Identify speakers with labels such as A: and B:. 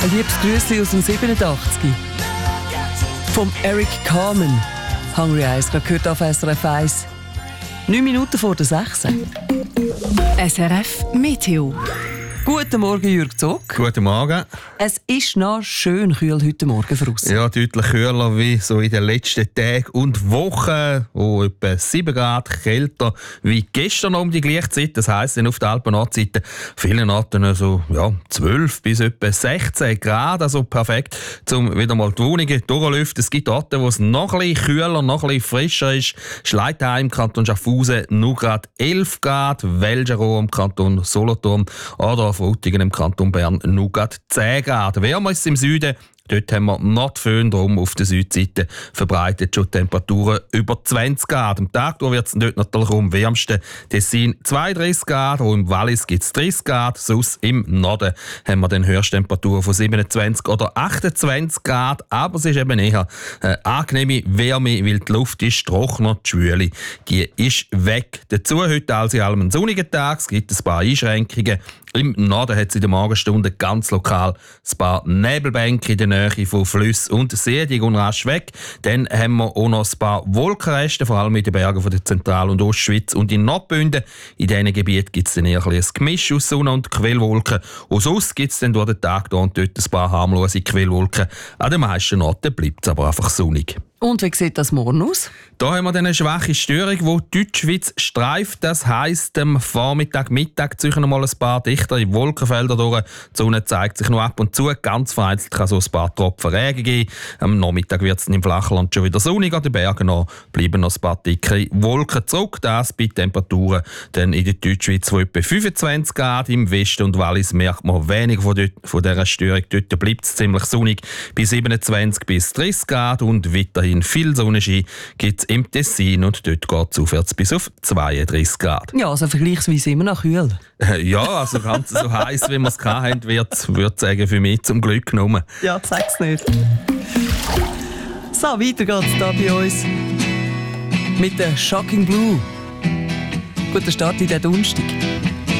A: Ein liebes Grüßchen aus dem 87. Vom Eric Carmen. Hungry Eyes, gerade gehört auf SRF 1. 9 Minuten vor der 6.
B: SRF Meteo.
A: Guten Morgen, Jürg Zog.
C: Guten Morgen.
A: Es ist noch schön kühl heute Morgen draussen.
C: Ja, deutlich kühler wie so in den letzten Tagen und Wochen. Etwa 7 Grad kälter wie gestern um die gleiche Zeit. Das heisst, auf der Alpen-Nordseite vielen Orten so 12 bis etwa 16 Grad. Also perfekt, um wieder mal die Wohnungen durchzulüften. Es gibt Orte, wo es noch ein bisschen kühler, noch ein bisschen frischer ist. Schleitheim im Kanton Schaffhausen nur gerade 11 Grad. Welgerow im Kanton Solothurn oder Frutigen im Kanton Bern nur gerade 10 Grad. Wärmer ist es im Süden. Dort haben wir Nordföhn, drum auf der Südseite verbreitet schon Temperaturen über 20 Grad. Am Tag wird es dort natürlich am wärmsten. Tessin 32 Grad, auch im Wallis gibt es 30 Grad. Sonst im Norden haben wir dann Höchsttemperaturen von 27 oder 28 Grad. Aber es ist eben eher eine angenehme Wärme, weil die Luft ist trockener, die Schwüle die ist weg. Dazu heute alles in allem ein sonniger Tag. Es gibt ein paar Einschränkungen. Im Norden hat es in der Morgenstunde ganz lokal ein paar Nebelbänke in der Nähe von Flüssen und Seen, die gehen rasch weg. Dann haben wir auch noch ein paar Wolkenreste, vor allem in den Bergen von der Zentral- und Ostschweiz und in Nordbünden. In diesen Gebieten gibt es dann eher ein Gemisch aus Sonne und Quellwolken. Und sonst gibt es dann durch den Tag da und dort ein paar harmlose Quellwolken. An den meisten Orten bleibt es aber einfach sonnig.
A: Und wie sieht das morgen aus?
C: Da haben wir dann eine schwache Störung, die Deutschschweiz streift. Das heisst, am Vormittag, Mittag ziehen mal ein paar dichtere Wolkenfelder durch. Die Sonne zeigt sich noch ab und zu. Ganz vereinzelt kann so ein paar Tropfen Regen geben. Am Nachmittag wird es im Flachland schon wieder sonnig. An den Bergen noch bleiben noch ein paar dicke Wolken zurück. Das bei Temperaturen dann in der Deutschschweiz von etwa 25 Grad. Im Westen und Wallis merkt man weniger von dieser Störung. Dort bleibt es ziemlich sonnig bei 27 bis 30 Grad und weiterhin viel Sonnenschein gibt es im Tessin und dort geht es aufwärts bis auf 32 Grad.
A: Ja, also vergleichsweise immer noch kühl.
C: Ja, also ganz so heiß, wie wir es hatten, würde ich sagen, für mich zum Glück genommen.
A: Ja, zeig's nicht. So, weiter geht's da bei uns mit der Shocking Blue. Guter Start in den Donnerstag.